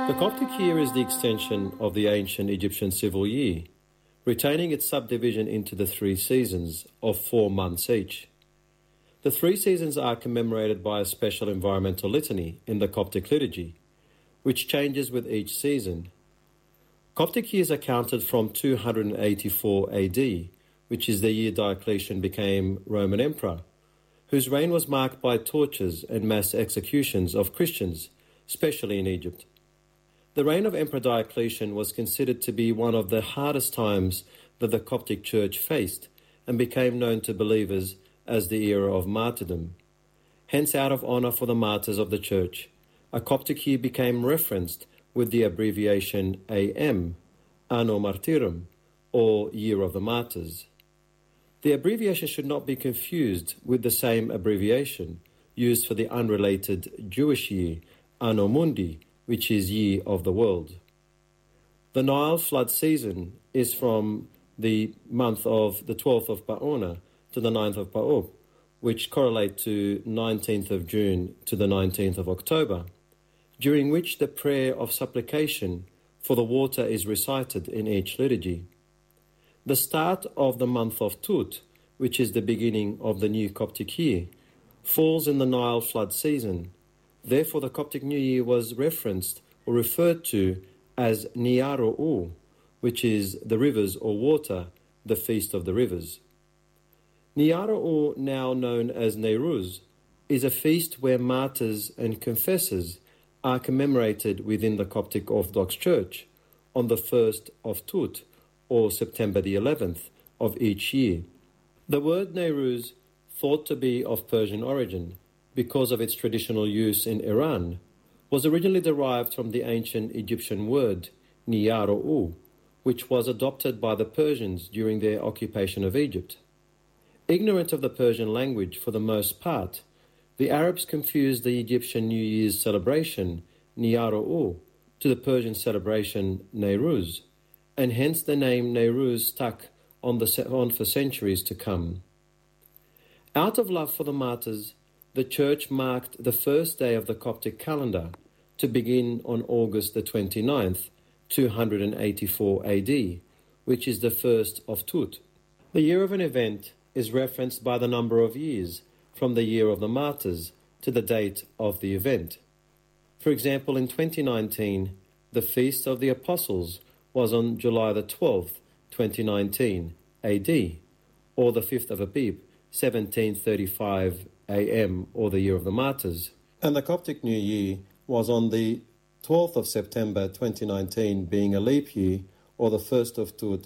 The Coptic year is the extension of the ancient Egyptian civil year, retaining its subdivision into the 3 seasons of 4 months each. The 3 seasons are commemorated by a special environmental litany in the Coptic liturgy, which changes with each season. Coptic years are counted from 284 AD, which is the year Diocletian became Roman Emperor, whose reign was marked by tortures and mass executions of Christians, especially in Egypt. The reign of Emperor Diocletian was considered to be one of the hardest times that the Coptic Church faced and became known to believers as the era of martyrdom. Hence, out of honour for the martyrs of the Church, a Coptic year became referenced with the abbreviation AM, Anno Martyrum, or Year of the Martyrs. The abbreviation should not be confused with the same abbreviation used for the unrelated Jewish year, Anno Mundi, which is Year of the World. The Nile flood season is from the month of the 12th of Pa'ona to the 9th of Pa'ob, which correlate to 19th of June to the 19th of October, during which the prayer of supplication for the water is recited in each liturgy. The start of the month of Tut, which is the beginning of the new Coptic year, falls in the Nile flood season. Therefore, the Coptic New Year was referenced or referred to as Niaro'u, which is the rivers or water, the feast of the rivers. Niaro'u, now known as Nowruz, is a feast where martyrs and confessors are commemorated within the Coptic Orthodox Church on the 1st of Tut, or September the 11th of each year. The word Nowruz, thought to be of Persian origin, because of its traditional use in Iran, was originally derived from the ancient Egyptian word Niyaro'u, which was adopted by the Persians during their occupation of Egypt. Ignorant of the Persian language for the most part, the Arabs confused the Egyptian New Year's celebration, Niyaro'u, to the Persian celebration Nowruz, and hence the name Nowruz stuck on for centuries to come. Out of love for the martyrs, the Church marked the first day of the Coptic calendar to begin on August the 29th, 284 AD, which is the 1st of Tut. The year of an event is referenced by the number of years, from the year of the martyrs to the date of the event. For example, in 2019, the Feast of the Apostles was on July the 12th, 2019 AD, or the 5th of Abib, 1735 AM, or the Year of the Martyrs. And the Coptic New Year was on the 12th of September 2019, being a leap year, or the 1st of Tut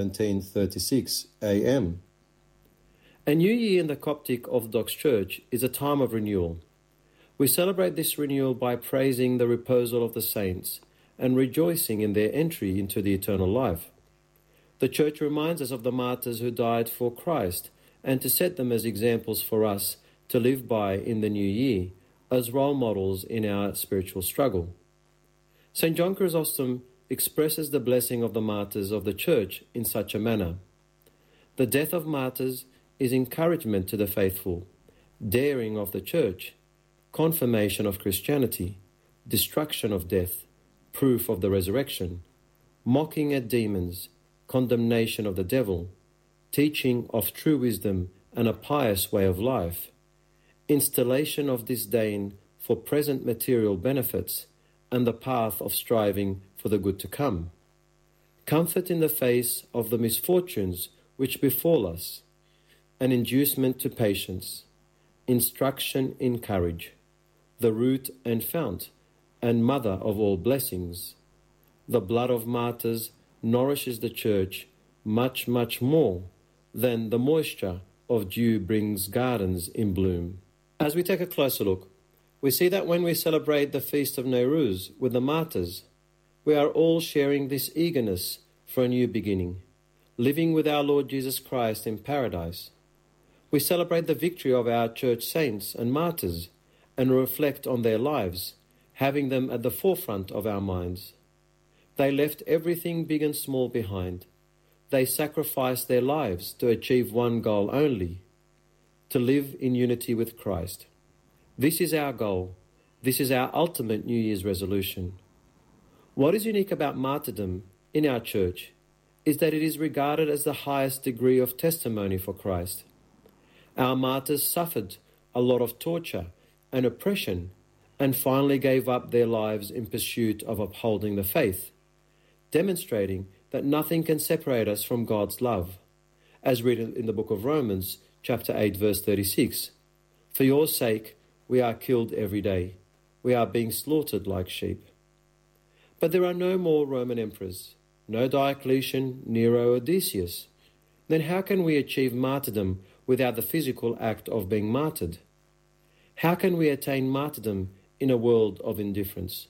1736 AM. A new year in the Coptic Orthodox Church is a time of renewal. We celebrate this renewal by praising the reposal of the saints and rejoicing in their entry into the eternal life. The Church reminds us of the martyrs who died for Christ and to set them as examples for us to live by in the new year, as role models in our spiritual struggle. St. John Chrysostom expresses the blessing of the martyrs of the Church in such a manner. The death of martyrs is encouragement to the faithful, daring of the Church, confirmation of Christianity, destruction of death, proof of the resurrection, mocking at demons, condemnation of the devil, teaching of true wisdom and a pious way of life, installation of disdain for present material benefits and the path of striving for the good to come, comfort in the face of the misfortunes which befall us, an inducement to patience, instruction in courage, the root and fount and mother of all blessings. The blood of martyrs nourishes the Church much, much more than the moisture of dew brings gardens in bloom. As we take a closer look, we see that when we celebrate the Feast of Nowruz with the martyrs, we are all sharing this eagerness for a new beginning, living with our Lord Jesus Christ in paradise. We celebrate the victory of our church saints and martyrs and reflect on their lives, having them at the forefront of our minds. They left everything big and small behind. They sacrificed their lives to achieve one goal only, to live in unity with Christ. This is our goal. This is our ultimate New Year's resolution. What is unique about martyrdom in our church is that it is regarded as the highest degree of testimony for Christ. Our martyrs suffered a lot of torture and oppression and finally gave up their lives in pursuit of upholding the faith, demonstrating that nothing can separate us from God's love, as written in the book of Romans, chapter 8, verse 36. For your sake, we are killed every day. We are being slaughtered like sheep. But there are no more Roman emperors, no Diocletian, Nero, or Decius. Then how can we achieve martyrdom without the physical act of being martyred? How can we attain martyrdom in a world of indifference?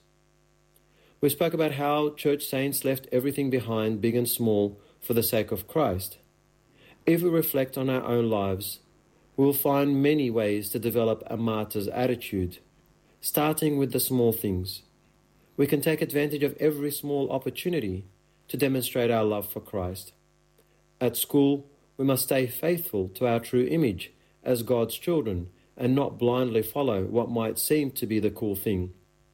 We spoke about how church saints left everything behind, big and small, for the sake of Christ. If we reflect on our own lives, we will find many ways to develop a martyr's attitude, starting with the small things. We can take advantage of every small opportunity to demonstrate our love for Christ. At school, we must stay faithful to our true image as God's children and not blindly follow what might seem to be the cool thing.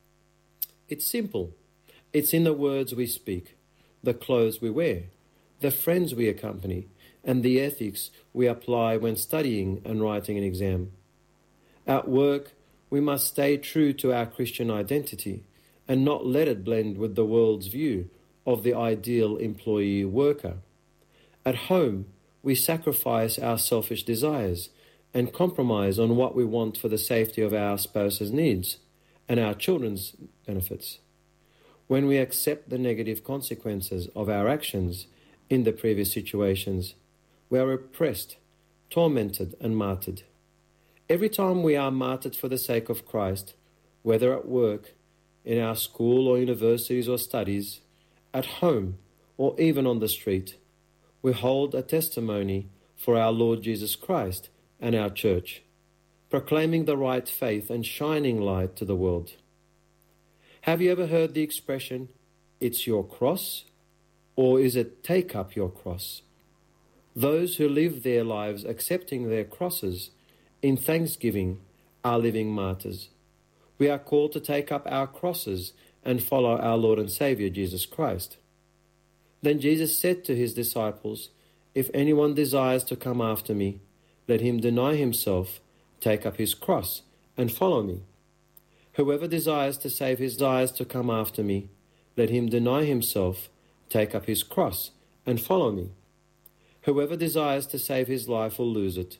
It's simple. It's in the words we speak, the clothes we wear, the friends we accompany, and the ethics we apply when studying and writing an exam. At work, we must stay true to our Christian identity and not let it blend with the world's view of the ideal employee worker. At home, we sacrifice our selfish desires and compromise on what we want for the safety of our spouse's needs and our children's benefits. When we accept the negative consequences of our actions in the previous situations, we are oppressed, tormented, and martyred. Every time we are martyred for the sake of Christ, whether at work, in our school or universities or studies, at home, or even on the street, we hold a testimony for our Lord Jesus Christ and our church, proclaiming the right faith and shining light to the world. Have you ever heard the expression, "It's your cross," or is it "take up your cross"? Those who live their lives accepting their crosses in thanksgiving are living martyrs. We are called to take up our crosses and follow our Lord and Saviour Jesus Christ. Then Jesus said to his disciples, "If anyone desires to come after me, let him deny himself, take up his cross, and follow me. Whoever desires to save his life to come after me, let him deny himself, take up his cross, and follow me. Whoever desires to save his life will lose it,